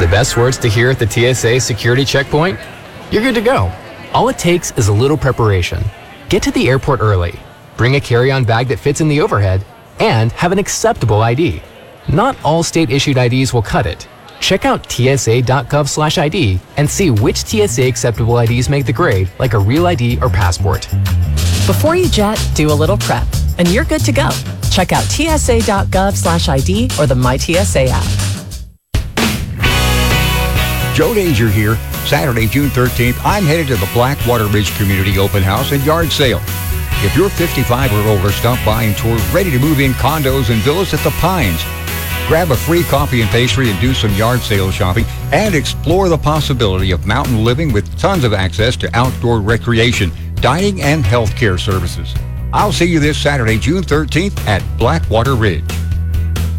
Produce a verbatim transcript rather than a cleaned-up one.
The best words to hear at the T S A security checkpoint? You're good to go. All it takes is a little preparation. Get to the airport early, bring a carry-on bag that fits in the overhead, and have an acceptable I D. Not all state-issued I Ds will cut it. Check out T S A dot gov slash I D and see which T S A acceptable I Ds make the grade, like a real I D or passport. Before you jet, do a little prep, and you're good to go. Check out T S A dot gov slash I D or the My T S A app. Joe Danger here. Saturday, June thirteenth, I'm headed to the Blackwater Ridge Community Open House and Yard Sale. If you're fifty-five or older, stop by and tour ready to move in condos and villas at the Pines. Grab a free coffee and pastry and do some yard sale shopping and explore the possibility of mountain living with tons of access to outdoor recreation, dining, and healthcare services. I'll see you this Saturday, June thirteenth at Blackwater Ridge.